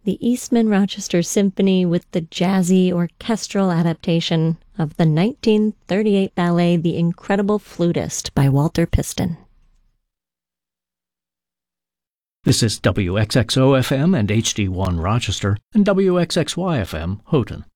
the Eastman Rochester Symphony with the jazzy orchestral adaptation of the 1938 ballet The Incredible Flutist by Walter Piston. This is WXXO-FM and HD1 Rochester and WXXY-FM Houghton.